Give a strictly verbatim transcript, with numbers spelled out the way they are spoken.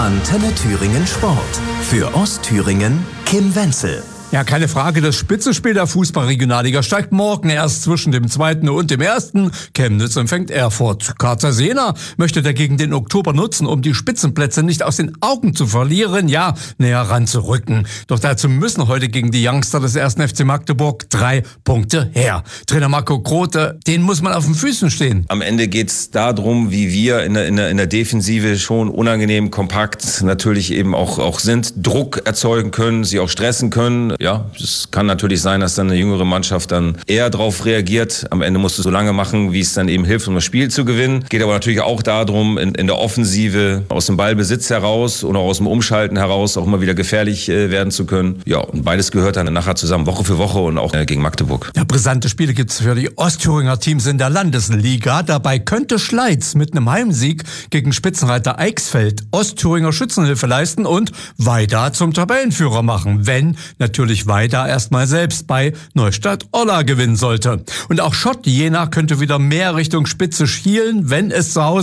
Antenne Thüringen Sport. Für Ostthüringen Kim Wenzel. Ja, keine Frage, das Spitzenspiel der Fußball-Regionalliga steigt morgen erst zwischen dem zweiten und dem ersten. Chemnitz empfängt Erfurt. Karzer Sena möchte dagegen den Oktober nutzen, um die Spitzenplätze nicht aus den Augen zu verlieren, ja, näher ranzurücken. Doch dazu müssen heute gegen die Youngster des ersten F C Magdeburg drei Punkte her. Trainer Marco Grote, den muss man auf den Füßen stehen. Am Ende geht's darum, wie wir in der, in der, in der Defensive schon unangenehm kompakt natürlich eben auch, auch sind, Druck erzeugen können, sie auch stressen können. Ja, es kann natürlich sein, dass dann eine jüngere Mannschaft dann eher darauf reagiert. Am Ende musst du so lange machen, wie es dann eben hilft, um das Spiel zu gewinnen. Geht aber natürlich auch darum, in, in der Offensive aus dem Ballbesitz heraus oder aus dem Umschalten heraus auch immer wieder gefährlich äh, werden zu können. Ja, und beides gehört dann nachher zusammen, Woche für Woche und auch äh, gegen Magdeburg. Ja, brisante Spiele gibt's für die Ostthüringer Teams in der Landesliga. Dabei könnte Schleiz mit einem Heimsieg gegen Spitzenreiter Eichsfeld Ostthüringer Schützenhilfe leisten und Weida zum Tabellenführer machen, wenn natürlich Weida erstmal selbst bei Neustadt Olla gewinnen sollte. Und auch Schott Jena könnte wieder mehr Richtung Spitze schielen, wenn es zu Hause